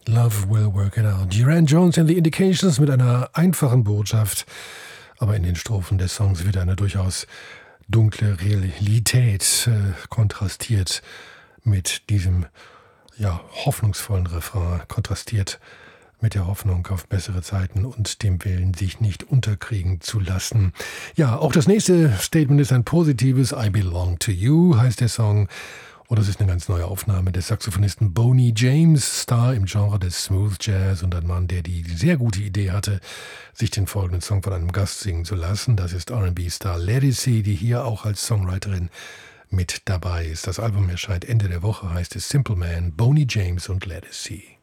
Love will work it out. Duran Jones and the Indications mit einer einfachen Botschaft, aber in den Strophen des Songs wird eine durchaus dunkle Realität kontrastiert mit diesem hoffnungsvollen Refrain, kontrastiert mit der Hoffnung auf bessere Zeiten und dem Willen, sich nicht unterkriegen zu lassen. Ja, auch das nächste Statement ist ein positives. I Belong to You heißt der Song. Und das ist eine ganz neue Aufnahme des Saxophonisten Boney James, Star im Genre des Smooth Jazz und ein Mann, der die sehr gute Idee hatte, sich den folgenden Song von einem Gast singen zu lassen. Das ist R&B-Star Ledisi, die hier auch als Songwriterin mit dabei ist. Das Album erscheint Ende der Woche, heißt es Simple Man, Boney James und Ledisi.